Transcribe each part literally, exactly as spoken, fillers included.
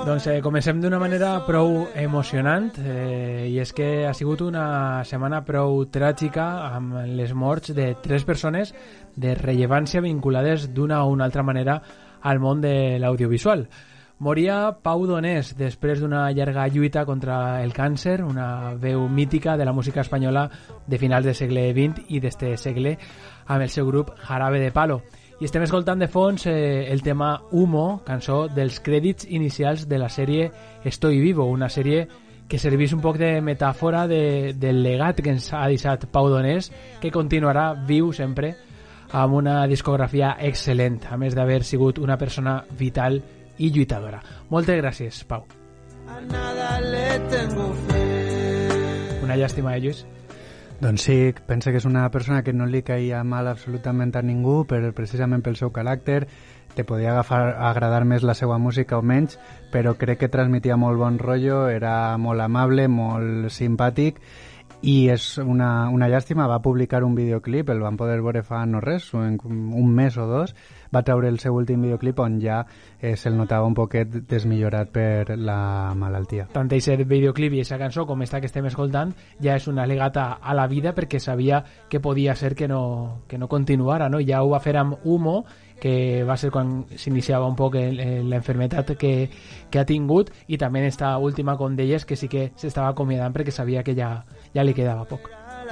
Doncs eh, comencem d'una manera prou emocionant eh, i és que ha sigut una setmana prou tràgica amb les morts de tres persones de rellevància vinculades d'una o una altra manera al món de l'audiovisual. Moria Pau Donés després d'una llarga lluita contra el càncer, una veu mítica de la música espanyola de finals del segle vint i d'este segle amb el seu grup Jarabe de Palo. I estem escoltant de fons eh, el tema Humo, cançó dels crèdits inicials de la sèrie Estoy Vivo, una sèrie que servís un poc de metàfora de, del legat que ens ha deixat Pau Donés, que continuarà viu sempre amb una discografia excel·lent, a més d'haver sigut una persona vital i lluitadora. Moltes gràcies, Pau. A nada le tengo fe. Una llàstima, eh, Lluís? Doncs sí, pensa que és una persona que no li caia mal absolutament a ningú, però precisament pel seu caràcter te podia agafar, agradar més la seva música o menys, però crec que transmetia molt bon rotllo, era molt amable, molt simpàtic, i és una, una llàstima. Va publicar un videoclip, el van poder veure fa no res, un, un mes o dos, va treure el seu últim videoclip on ja eh, se'l notava un poquet desmillorat per la malaltia. Tant aquest videoclip i aquesta cançó com esta que estem escoltant ja és una legata a la vida, perquè sabia que podia ser que no, que no continuara, no? Ja ho va fer amb Humo, que va ser quan s'iniciava un poc l'enfermetat que, que ha tingut, i també en esta última com deies que sí que s'estava acomiadant perquè sabia que ja, ja li quedava poc.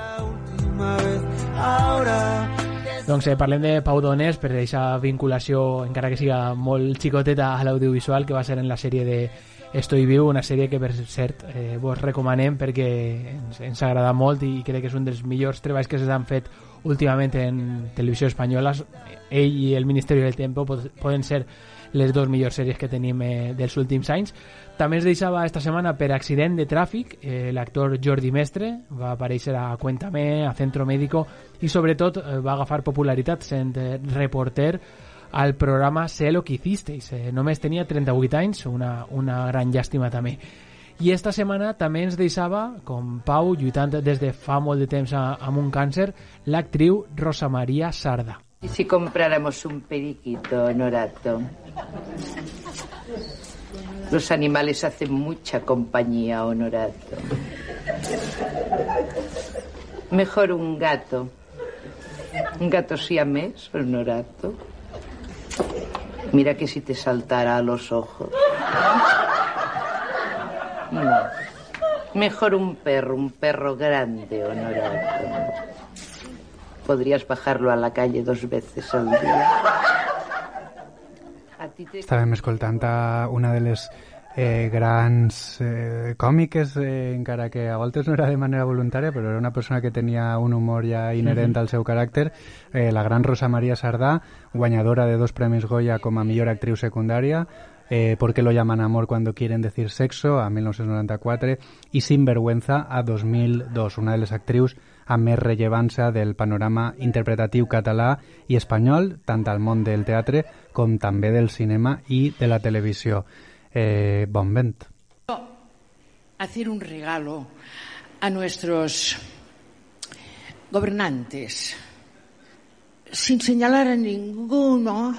Doncs eh, parlem de Pau Donés per aquesta vinculació, encara que siga molt xicoteta, a l'audiovisual, que va ser en la sèrie de Estoy Vivo, una sèrie que per cert eh, vos recomanem perquè ens, ens agrada molt i crec que és un dels millors treballs que s'han fet últimament en televisió espanyola. Ell i el Ministeri del Tiempo poden ser les dues millors sèries que tenim eh, dels últims anys. També ens deixava esta setmana per accident de tràfic eh, l'actor Jordi Mestre, va aparèixer a Cuéntame, a Centro Médico, i sobretot eh, va agafar popularitat sent eh, reporter al programa Sé lo que hicisteis. Eh, només tenia trenta-vuit anys, una, una gran llàstima també. I esta setmana també ens deixava, com Pau, lluitant des de fa molt de temps a, amb un càncer, l'actriu Rosa María Sardá. ¿Y si compráramos un periquito, Honorato? Los animales hacen mucha compañía, Honorato. Mejor un gato. Un gato siamés, Honorato. Mira que si te saltara a los ojos. No. Mejor un perro, un perro grande, Honorato. Podrías bajarlo a la calle dos veces al día. A ti te... Estàvem escoltant una de les eh, grans eh, còmiques, eh, encara que a voltes no era de manera voluntària, però era una persona que tenia un humor ja inherent mm-hmm. al seu caràcter, eh, la gran Rosa María Sardá, guanyadora de dos premis Goya com a millor actriu secundària, eh, ¿Por qué lo llaman amor cuando quieren decir sexo?, a mil nou-cents noranta-quatre, i Sinvergüenza, a dos mil dos, una de les actrius amb més rellevància del panorama interpretatiu català i espanyol, tant al món del teatre com també del cinema i de la televisió. Eh, bon vent. Hacer un regalo a nuestros gobernantes sin señalar a ninguno,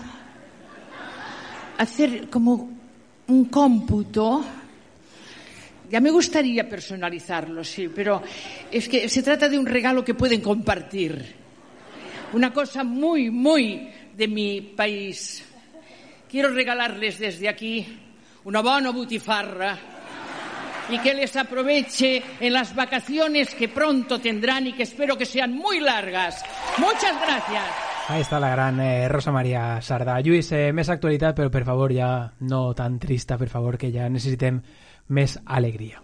hacer como un cómputo. Ya me gustaría personalizarlo, sí, pero es que se trata de un regalo que pueden compartir. Una cosa muy, muy de mi país. Quiero regalarles desde aquí una buena butifarra y que les aproveche en las vacaciones que pronto tendrán y que espero que sean muy largas. Muchas gracias. Ahí està la gran eh, Rosa María Sardá. Lluís, eh, més actualitat, però per favor ja no tan trista, per favor, que ja necessitem més alegria.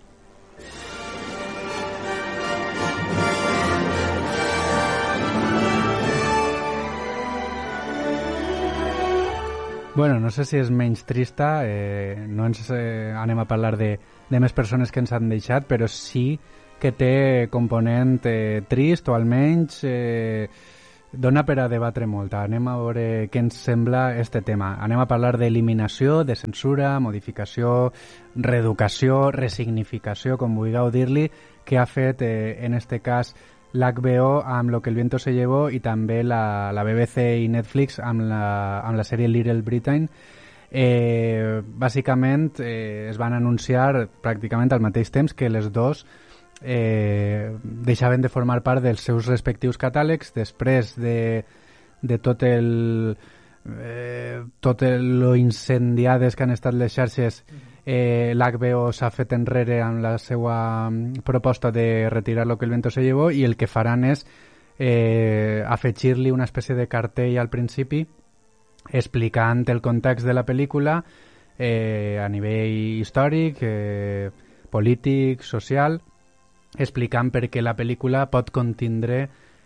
Bueno, no sé si és menys trista, eh, no ens eh, anem a parlar de, de més persones que ens han deixat, però sí que té component eh, trist, o almenys eh, dona per a debatre molt. Anem a veure què ens sembla este tema. Anem a parlar d'eliminació, de censura, modificació, reeducació, resignificació, com vulgueu dir-li, que ha fet eh, en este cas l'H B O amb Lo que el viento se llevó i també la, la B B C i Netflix amb la, amb la sèrie Little Britain. Eh, bàsicament eh, es van anunciar pràcticament al mateix temps que les dos eh, deixaven de formar part dels seus respectius catàlegs després de, de tot el eh, tot el, lo incendiades que han estat les xarxes. eh, l'H B O s'ha fet enrere amb la seva proposta de retirar lo que el viento se llevó, i el que faran és eh, afegir-li una espècie de cartell al principi explicant el context de la pel·lícula eh, a nivell històric, eh, polític, social, explicant per què la pel·lícula pot contindre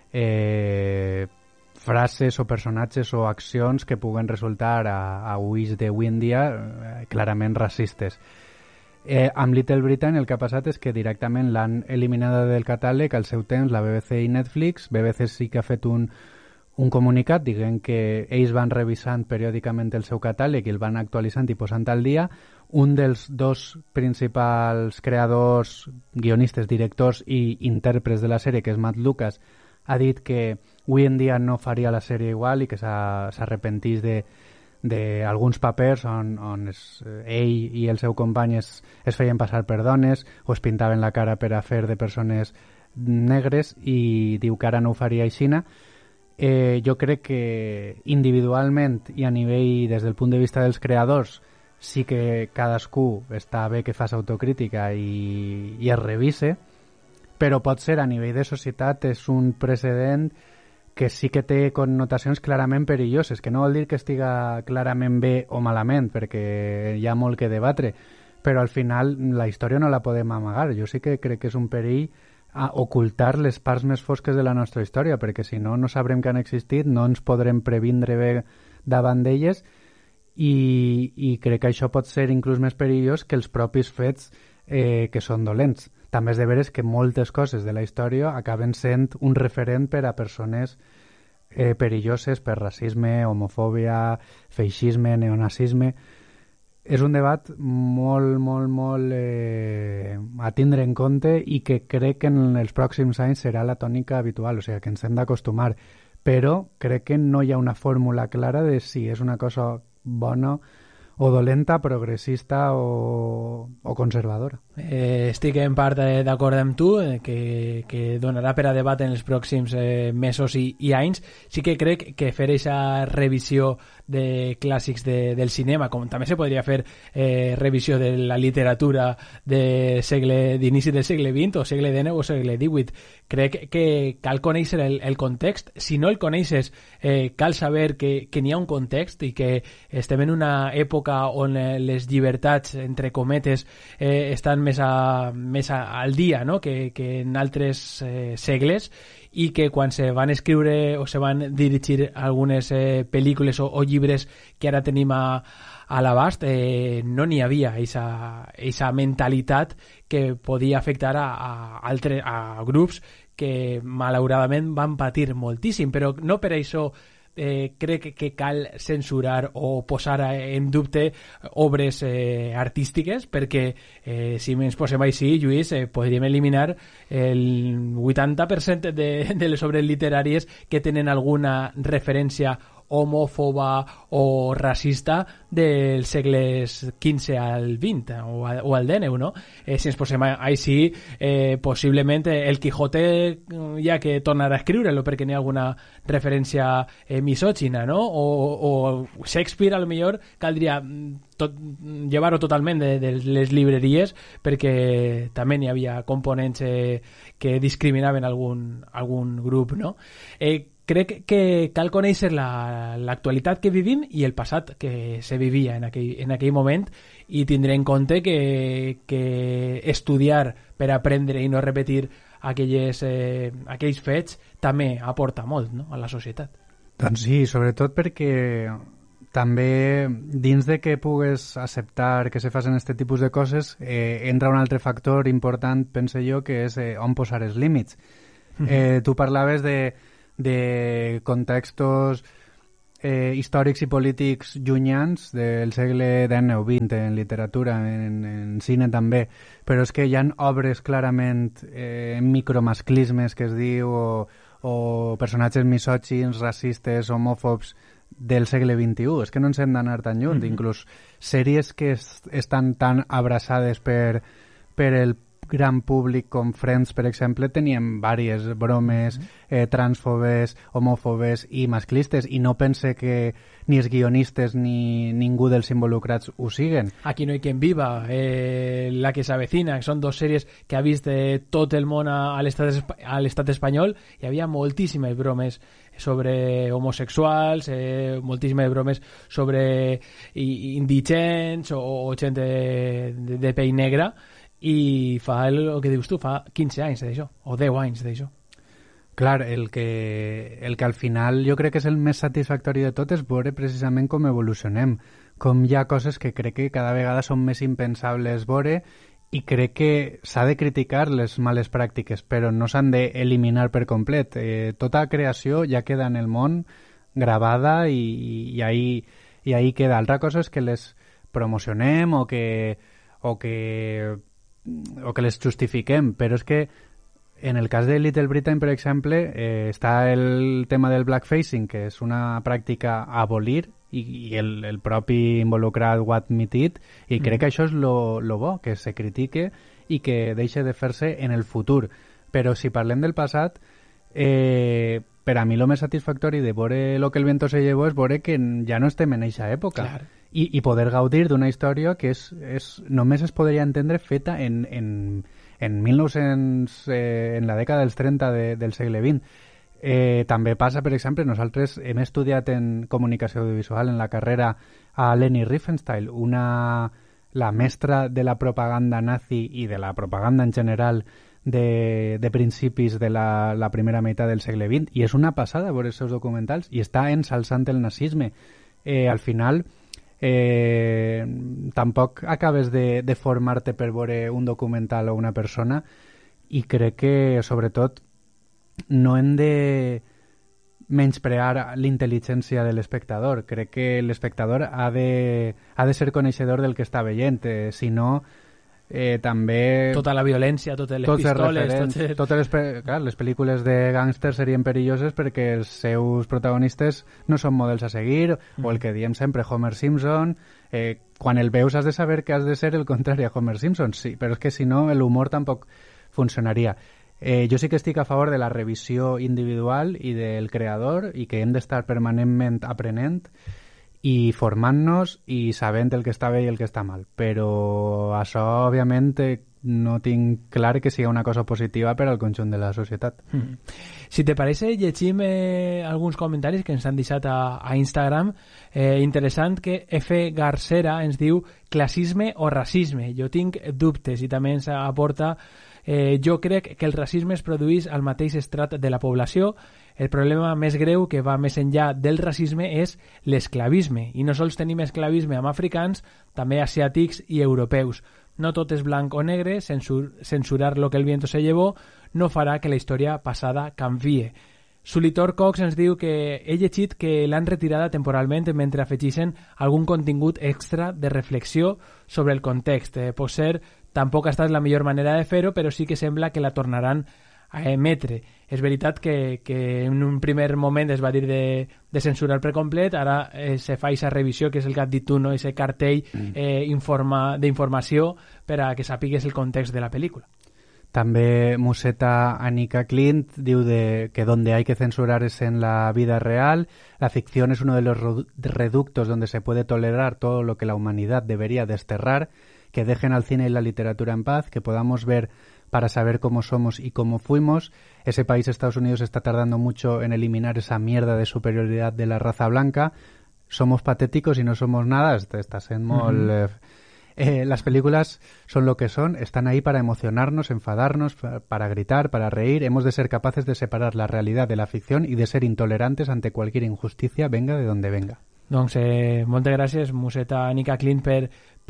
eh, frases o personatges o accions que puguen resultar a, a ulls d'avui en dia eh, clarament racistes. Eh, amb Little Britain el que ha passat és que directament l'han eliminada del catàleg al seu temps la B B C i Netflix. B B C sí que ha fet un un comunicat dient que ells van revisant periòdicament el seu catàleg i el van actualitzant i posant al dia. Un dels dos principals creadors, guionistes, directors i intèrprets de la sèrie, que és Matt Lucas, ha dit que avui en dia no faria la sèrie igual i que s'arrepentís de d'alguns papers on, on es, ell i el seu company es, es feien passar per dones o es pintaven la cara per a fer de persones negres, i diu que ara no ho faria aixina. Eh, jo crec que individualment i a nivell des del punt de vista dels creadors sí que cadascú està bé que fas autocrítica i, i es revise, però pot ser a nivell de societat és un precedent que sí que té connotacions clarament perilloses, que no vol dir que estiga clarament bé o malament, perquè hi ha molt que debatre, però al final la història no la podem amagar. Jo sí que crec que és un perill a ocultar les parts més fosques de la nostra història, perquè si no, no sabrem que han existit, no ens podrem previndre bé davant d'elles, i, i crec que això pot ser inclús més perillós que els propis fets eh, que són dolents. També és de veres que moltes coses de la història acaben sent un referent per a persones eh, perilloses per racisme, homofòbia, feixisme, neonazisme. És un debat molt, molt, molt eh, a tindre en compte i que crec que en els pròxims anys serà la tònica habitual, o sigui que ens hem d'acostumar, però crec que no hi ha una fórmula clara de si és una cosa bona o dolenta, progressista o, o conservadora. Eh, estic en part eh, d'acord amb tu, eh, que, que donarà per a debat en els pròxims eh, mesos i, i anys. Sí que crec que fer aquesta revisió de clàssics de, del cinema, com també se podria fer eh, revisió de la literatura de segle, d'inici del segle vint o segle dinou o segle divuit, crec que cal conèixer el, el context. Si no el coneixes, eh, cal saber que, que n'hi ha un context i que estem en una època on eh, les llibertats, entre cometes, eh, estan més, a, més a, al dia, no? que, que en altres eh, segles, i que quan se van escriure o se van dirigir algunes eh, pel·lícules o, o llibres que ara tenim a, a l'abast, eh, no n'hi havia aquesta mentalitat que podia afectar a, a, altre, a grups que malauradament van patir moltíssim, però no per això Eh, crec que cal censurar o posar en dubte obres eh, artístiques, perquè eh, si ens posem així, Lluís, eh, podríem eliminar el vuitanta per cent de, de les obres literàries que tenen alguna referència homòfoba o racista dels segles quinze al vint o, a, o al dinou, no? Eh, si ens posem així, eh, possiblement el Quijote ja que tornarà a escriure-lo perquè n'hi ha alguna referència eh, misògina, no? O, o Shakespeare, a lo millor, caldria tot, llevar-ho totalment de, de les llibreries, perquè també n'hi havia components eh, que discriminaven algun, algun grup, no? Eh, crec que cal conèixer l'actualitat la, que vivim i el passat que se vivia en aquell, en aquell moment, i tindré en compte que, que estudiar per aprendre i no repetir aquelles, eh, aquells fets també aporta molt, no?, a la societat. Doncs sí, sobretot perquè també dins de que pugues acceptar que se facin aquest tipus de coses eh, entra un altre factor important, pense jo, que és eh, on posar els límits. Eh, tu parlaves de de contextos eh, històrics i polítics llunyans del segle dinou vint en literatura, en, en cine també, però és que hi ha obres clarament eh, micromasclismes que es diu, o, o personatges misògins, racistes, homòfobs del segle vint-i-u. És que no ens hem d'anar tan lluny. Mm-hmm. Inclús sèries que es, estan tan abraçades per, per el gran públic com Friends, per exemple, tenien diverses bromes eh, transfobes, homòfobes i masclistes, i no pense que ni els guionistes ni ningú dels involucrats ho siguen. Aquí no hay quien viva, eh, La que s'avecina, que són dos sèries que ha vist eh, tot el món a, a l'estat a l'estat espanyol. Hi havia moltíssimes bromes sobre homosexuals, eh, moltíssimes bromes sobre i, indigents o, o gent de, de, de pell negra, i fa el, el que dius tu, fa quinze anys d'això, o deu anys d'això. Clar, el que, el que al final jo crec que és el més satisfactori de tot és veure precisament com evolucionem, com hi ha coses que crec que cada vegada són més impensables veure, i crec que s'ha de criticar les males pràctiques, però no s'han d'eliminar per complet. Eh, tota creació ja queda en el món gravada i, i, ahí, i ahí queda. Altra cosa és que les promocionem o que, o que o que les justifiquem, però és que en el cas de Little Britain, per exemple, eh, està el tema del blackfacing, que és una pràctica a abolir, i, i el, el propi involucrat ho ha admitit, i mm. crec que això és lo, lo bo, que se critique i que deixe de fer-se en el futur. Però si parlem del passat, eh, per a mi el més satisfactori de veure lo que el viento se llevó és veure que ja no estem en eixa època. Clar. I, i poder gaudir d'una història que és, és, només es podria entendre feta en, en, en mil nou-cents, eh, en la dècada dels trenta de, del segle vint. Eh, també passa, per exemple, nosaltres hem estudiat en comunicació audiovisual en la carrera a Leni Riefenstahl, una, la mestra de la propaganda nazi i de la propaganda en general de, de principis de la, la primera meitat del segle vint, i és una passada veure els seus documentals, i està ensalçant el nazisme. Eh, al final eh, tampoc acabes de, de formar-te per veure un documental o una persona, i crec que sobretot no hem de menysprear l'intel·ligència de l'espectador. Crec que l'espectador ha de, ha de ser coneixedor del que està veient, eh, si no eh, també tota la violència, totes les tots pistoles, referents, tots... totes les, clar, les pel·lícules de gàngsters serien perilloses perquè els seus protagonistes no són models a seguir, mm. o el que diem sempre, Homer Simpson. Eh, quan el veus has de saber que has de ser el contrari a Homer Simpson, sí, però és que si no l'humor tampoc funcionaria. Eh, jo sí que estic a favor de la revisió individual i del creador, i que hem d'estar permanentment aprenent i formant-nos i sabent el que està bé i el que està mal. Però això, òbviament, no tinc clar que sigui una cosa positiva per al conjunt de la societat. Mm. Si te parece, llegim eh, alguns comentaris que ens han deixat a, a Instagram. Eh, interessant que F. Garcera ens diu classisme o racisme. Jo tinc dubtes, i també ens aporta eh, jo crec que el racisme es produeix al mateix estrat de la població. El problema més greu, que va més enllà del racisme, és l'esclavisme. I no sols tenim esclavisme amb africans, també asiàtics i europeus. No tot és blanc o negre, censur, censurar lo que el viento se llevó no farà que la història passada canvie. Sulitor Cox ens diu que he llegit que l'han retirada temporalment mentre afegeixen algun contingut extra de reflexió sobre el context. Eh, pot ser, tampoc ha estat la millor manera de fer-ho, però sí que sembla que la tornaran a emetre. És veritat que, que en un primer moment es va dir de, de censurar per complet, ara eh, se fa aquesta revisió, que és el que has dit tu, no? Ese cartell eh, informa, d'informació per a que sàpigues el context de la pel·lícula. També Museta Anika Clint diu de que donde hay que censurar es en la vida real. La ficción es uno de los reductos donde se puede tolerar todo lo que la humanidad debería desterrar. Que dejen al cine y la literatura en paz, que podamos ver para saber cómo somos y cómo fuimos. Ese país, Estados Unidos, está tardando mucho en eliminar esa mierda de superioridad de la raza blanca. Somos patéticos y no somos nada. Está sent molt... Uh-huh. Eh, las películas son lo que son, están ahí para emocionarnos, enfadarnos, para gritar, para reír. Hemos de ser capaces de separar la realidad de la ficción y de ser intolerantes ante cualquier injusticia, venga de donde venga. Doncs eh, moltes gràcies, Museta Anika Clint, per,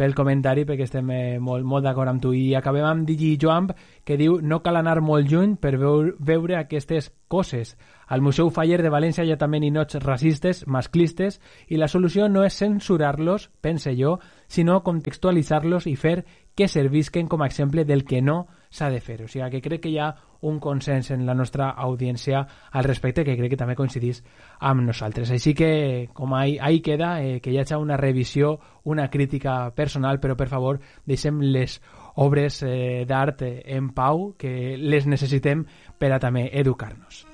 pel comentari, perquè estem eh, molt, molt d'acord amb tu. I acabem amb Digi Joamp, que diu no cal anar molt lluny per veure, veure aquestes coses. Al Museu Faller de València hi ha també ninots racistes, masclistes, i la solució no és censurar-los, pense jo, sinó contextualitzar-los i fer que servisquen com a exemple del que no s'ha de fer. O sigui que crec que hi ha un consens en la nostra audiència al respecte, que crec que també coincidís amb nosaltres. Així que, com ahí, ahí queda, eh, que hi hagi una revisió, una crítica personal, però per favor deixem les obres eh, d'art eh, en pau, que les necessitem per a també educar-nos.